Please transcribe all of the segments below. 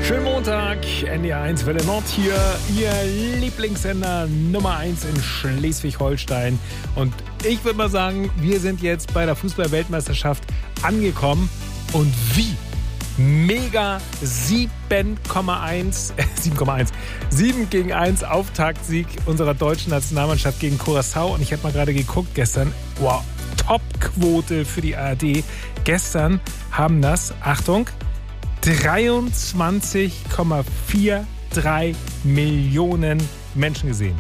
Schönen Montag, NDR1 Welle Nord hier, Ihr Lieblingssender Nummer 1 in Schleswig-Holstein. Und ich würde mal sagen, wir sind jetzt bei der Fußball-Weltmeisterschaft angekommen. Und wie? Mega 7-1 Auftaktsieg unserer deutschen Nationalmannschaft gegen Curaçao. Und ich habe mal gerade geguckt gestern, wow, Top-Quote für die ARD. Gestern haben das, Achtung, 23,43 Millionen Menschen gesehen.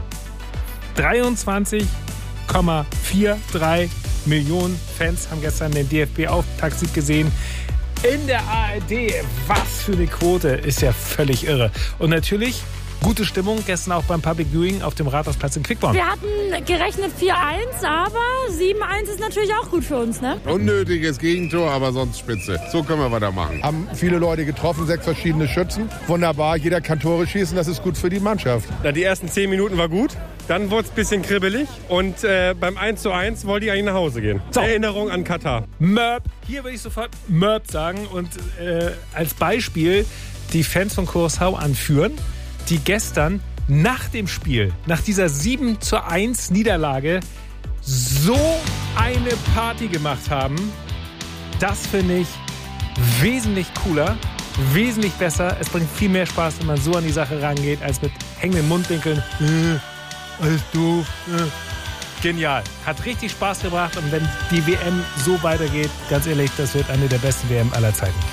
23,43 Millionen Fans haben gestern den DFB-Auftaktsieg gesehen. In der ARD, was für eine Quote, ist ja völlig irre. Und natürlich gute Stimmung gestern auch beim Public Viewing auf dem Rathausplatz in Quickborn. Wir hatten gerechnet 4-1, aber 7-1 ist natürlich auch gut für uns, ne? Unnötiges Gegentor, aber sonst spitze. So können wir weitermachen. Haben viele Leute getroffen, 6 verschiedene Schützen. Wunderbar, jeder kann Tore schießen, das ist gut für die Mannschaft. Ja, die ersten 10 Minuten war gut, dann wurde es ein bisschen kribbelig und beim 1:1 wollte ich eigentlich nach Hause gehen. So. Erinnerung an Katar. Möb, hier würde ich sofort Möb sagen und als Beispiel die Fans von Curaçao anführen, die gestern nach dem Spiel, nach dieser 7:1 Niederlage, so eine Party gemacht haben. Das finde ich wesentlich cooler, wesentlich besser. Es bringt viel mehr Spaß, wenn man so an die Sache rangeht, als mit hängenden Mundwinkeln. Alles doof. Genial. Hat richtig Spaß gebracht und wenn die WM so weitergeht, ganz ehrlich, das wird eine der besten WM aller Zeiten.